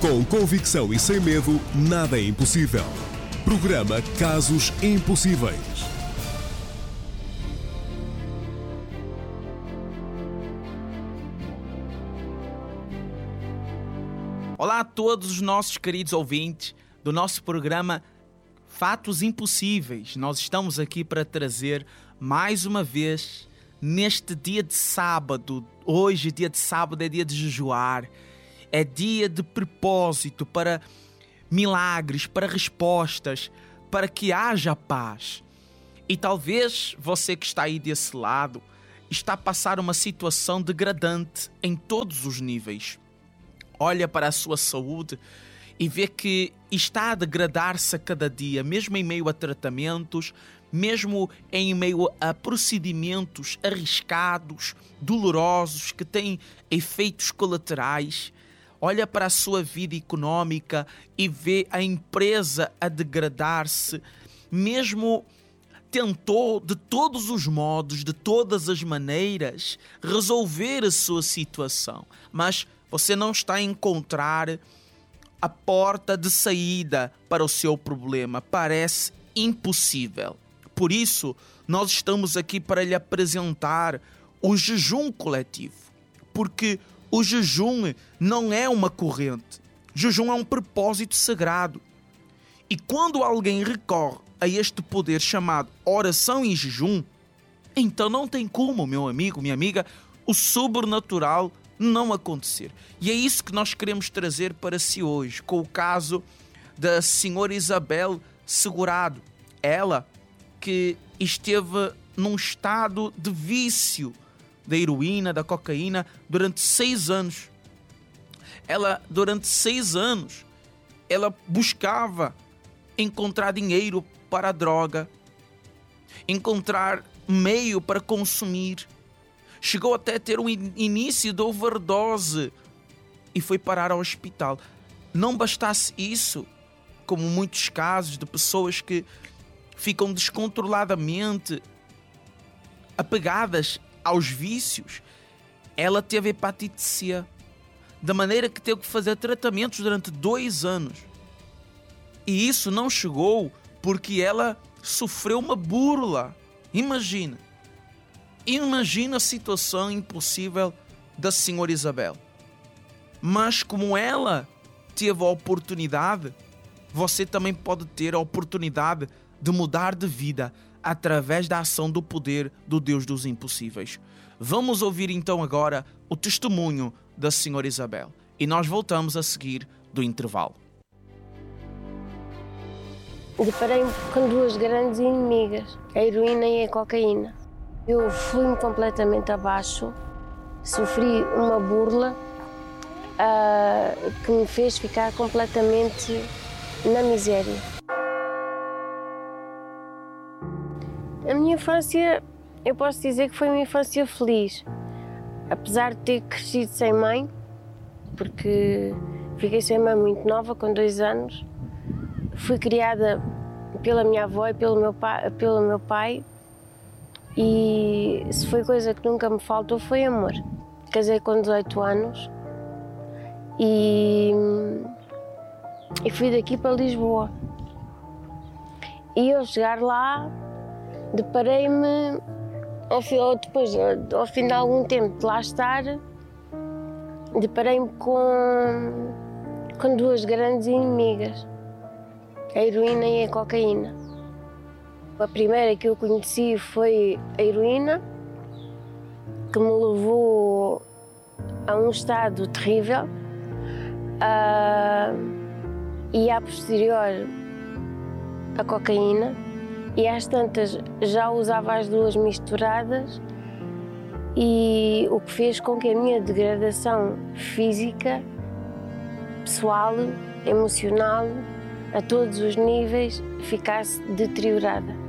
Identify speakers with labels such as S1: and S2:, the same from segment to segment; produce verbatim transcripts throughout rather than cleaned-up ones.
S1: Com convicção e sem medo, nada é impossível. Programa Casos Impossíveis.
S2: Olá a todos os nossos queridos ouvintes do nosso programa Fatos Impossíveis. Nós estamos aqui para trazer mais uma vez, neste dia de sábado, hoje dia de sábado é dia de jejuar, é dia de propósito para milagres, para respostas, para que haja paz. E talvez você que está aí desse lado está a passar uma situação degradante em todos os níveis. Olha para a sua saúde e vê que está a degradar-se a cada dia, mesmo em meio a tratamentos, mesmo em meio a procedimentos arriscados, dolorosos, que têm efeitos colaterais. Olha para a sua vida económica e vê a empresa a degradar-se, mesmo tentou de todos os modos, de todas as maneiras, resolver a sua situação, mas você não está a encontrar a porta de saída para o seu problema. Parece impossível. Por isso, nós estamos aqui para lhe apresentar o jejum coletivo. Porque o jejum não é uma corrente. Jejum é um propósito sagrado. E quando alguém recorre a este poder chamado oração em jejum, então não tem como, meu amigo, minha amiga, o sobrenatural não acontecer. E é isso que nós queremos trazer para si hoje, com o caso da senhora Isabel Segurado. Ela que esteve num estado de vício da heroína, da cocaína, durante seis anos. Ela, durante seis anos, ela buscava encontrar dinheiro para a droga, encontrar meio para consumir. Chegou até a ter um início de overdose e foi parar ao hospital. Não bastasse isso, como muitos casos de pessoas que ficam descontroladamente apegadas aos vícios, ela teve hepatite C, da maneira que teve que fazer tratamentos durante dois anos. E isso não chegou porque ela sofreu uma burla. Imagina. Imagina a situação impossível da senhora Isabel. Mas como ela teve a oportunidade, você também pode ter a oportunidade de mudar de vida através da ação do poder do Deus dos impossíveis. Vamos ouvir então agora o testemunho da senhora Isabel. E nós voltamos a seguir do intervalo.
S3: Deparei-me com duas grandes inimigas, a heroína e a cocaína. Eu fui-me completamente abaixo, sofri uma burla uh, que me fez ficar completamente na miséria. A minha infância, eu posso dizer que foi uma infância feliz, apesar de ter crescido sem mãe, porque fiquei sem mãe muito nova, com dois anos. Fui criada pela minha avó e pelo meu pai, pelo meu pai. E se foi coisa que nunca me faltou foi amor. Casei com dezoito anos e, e fui daqui para Lisboa. E ao chegar lá, deparei-me, ao, depois, ao fim de algum tempo de lá estar, deparei-me com, com duas grandes inimigas, a heroína e a cocaína. A primeira que eu conheci foi a heroína, que me levou a um estado terrível, uh, e a posterior a cocaína, e às tantas já usava as duas misturadas, e o que fez com que a minha degradação física, pessoal, emocional, a todos os níveis, ficasse deteriorada.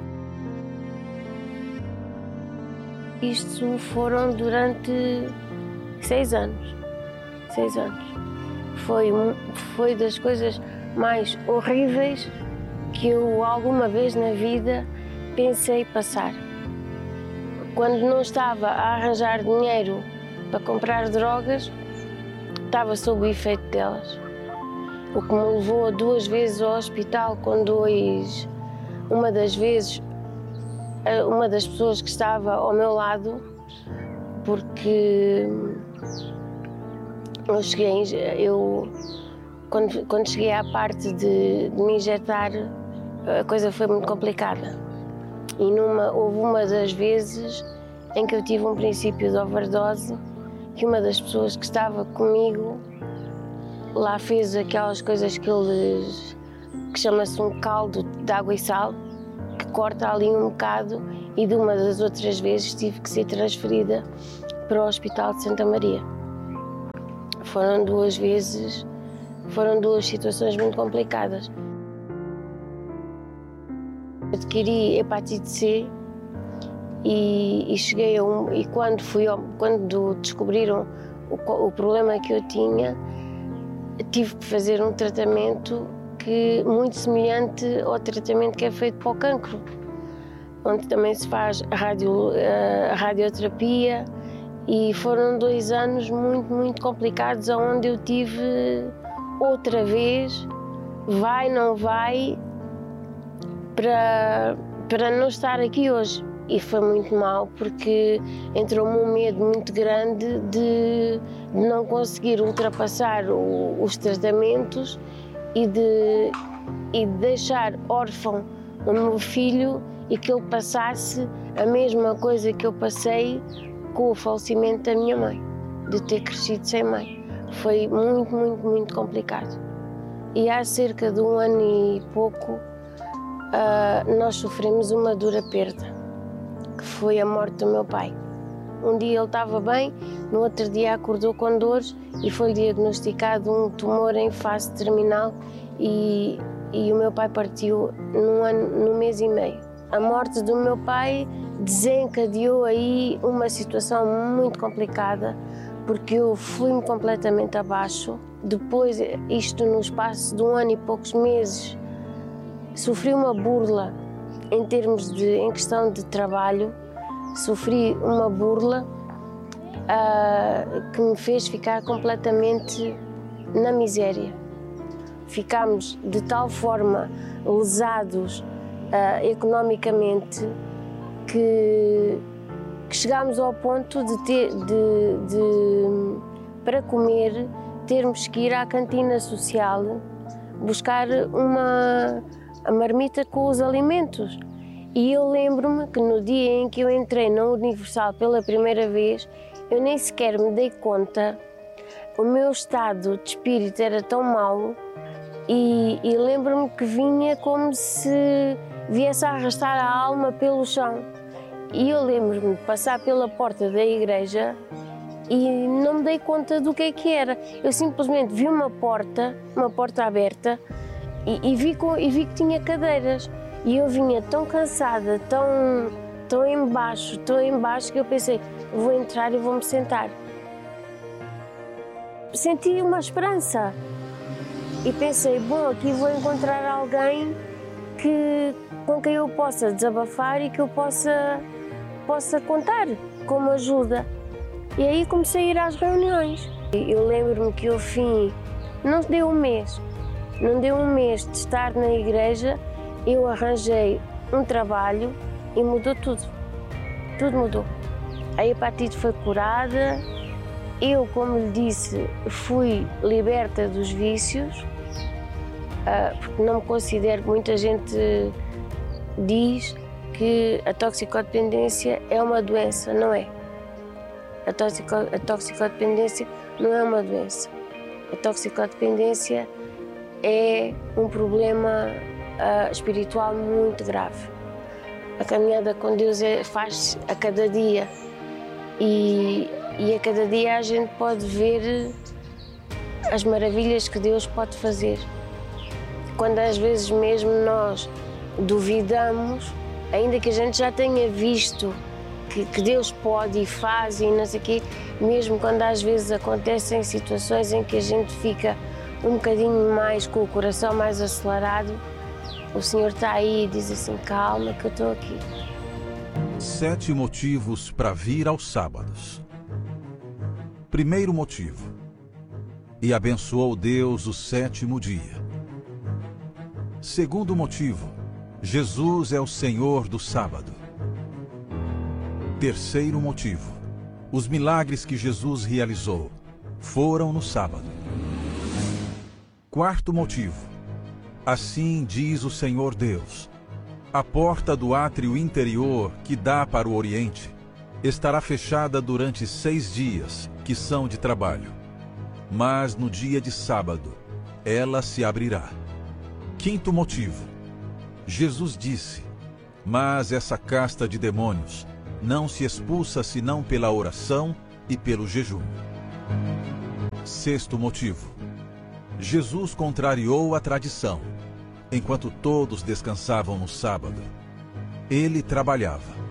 S3: Isto foram durante seis anos. Seis anos. Foi, foi das coisas mais horríveis que eu alguma vez na vida pensei passar. Quando não estava a arranjar dinheiro para comprar drogas, estava sob o efeito delas. o que me levou duas vezes ao hospital com dois... Uma das vezes, uma das pessoas que estava ao meu lado, porque eu cheguei, eu, quando, quando cheguei à parte de, de me injetar, a coisa foi muito complicada. E numa, houve uma das vezes em que eu tive um princípio de overdose, que uma das pessoas que estava comigo lá fez aquelas coisas que eles, que chama-se um caldo de água e sal, que corta ali um bocado, e de uma das outras vezes tive que ser transferida para o Hospital de Santa Maria. Foram duas vezes, foram duas situações muito complicadas. Adquiri hepatite C e, e cheguei a um, e quando fui ao, quando descobriram o, o problema que eu tinha, tive que fazer um tratamento que muito semelhante ao tratamento que é feito para o cancro, onde também se faz a, radio, a radioterapia, e foram dois anos muito, muito complicados, onde eu tive outra vez, vai, não vai, para, para não estar aqui hoje. E foi muito mal, porque entrou-me um medo muito grande de, de não conseguir ultrapassar o, os tratamentos e de, e de deixar órfão o meu filho e que ele passasse a mesma coisa que eu passei com o falecimento da minha mãe, de ter crescido sem mãe. Foi muito, muito, muito complicado. E há cerca de um ano e pouco uh, nós sofremos uma dura perda, que foi a morte do meu pai. Um dia ele estava bem, no outro dia acordou com dores e foi diagnosticado um tumor em fase terminal e, e o meu pai partiu num ano, num mês e meio. A morte do meu pai desencadeou aí uma situação muito complicada, porque eu fui-me completamente abaixo. Depois, isto no espaço de um ano e poucos meses, sofri uma burla em termos de, em questão de trabalho, sofri uma burla uh, que me fez ficar completamente na miséria. Ficámos de tal forma lesados uh, economicamente que, que chegámos ao ponto de ter, de, de, para comer, termos que ir à cantina social buscar uma a marmita com os alimentos. E eu lembro-me que no dia em que eu entrei na Universal pela primeira vez, eu nem sequer me dei conta, o meu estado de espírito era tão mau, e, e lembro-me que vinha como se viesse a arrastar a alma pelo chão. E eu lembro-me de passar pela porta da igreja e não me dei conta do que é que era. Eu simplesmente vi uma porta, uma porta aberta, e, e, vi, com, e vi que tinha cadeiras. E eu vinha tão cansada, tão, tão embaixo, tão embaixo, que eu pensei, vou entrar e vou-me sentar. Senti uma esperança e pensei, bom, aqui vou encontrar alguém que, com quem eu possa desabafar e que eu possa, possa contar como ajuda. E aí comecei a ir às reuniões. Eu lembro-me que ao fim, não deu um mês, não deu um mês de estar na igreja, eu arranjei um trabalho e mudou tudo. Tudo mudou. A hepatite foi curada, eu, como lhe disse, fui liberta dos vícios, porque não me considero, muita gente diz que a toxicodependência é uma doença, não é? A, toxico, a toxicodependência não é uma doença. A toxicodependência é um problema uh, espiritual muito grave. A caminhada com Deus é, faz a cada dia e, e a cada dia a gente pode ver as maravilhas que Deus pode fazer. Quando às vezes mesmo nós duvidamos, ainda que a gente já tenha visto que, que Deus pode e faz e não sei o quê, mesmo quando às vezes acontecem situações em que a gente fica um bocadinho mais com o coração mais acelerado, o Senhor está aí e diz assim, calma que eu estou aqui.
S4: Sete motivos para vir aos sábados. Primeiro motivo: E abençoou Deus o sétimo dia. Segundo motivo, Jesus é o Senhor do sábado. Terceiro motivo, os milagres que Jesus realizou foram no sábado. Quarto motivo, assim diz o Senhor Deus: a porta do átrio interior que dá para o oriente estará fechada durante seis dias, que são de trabalho. Mas no dia de sábado, ela se abrirá. Quinto motivo, Jesus disse: mas essa casta de demônios não se expulsa senão pela oração e pelo jejum. Sexto motivo, Jesus contrariou a tradição. Enquanto todos descansavam no sábado, ele trabalhava.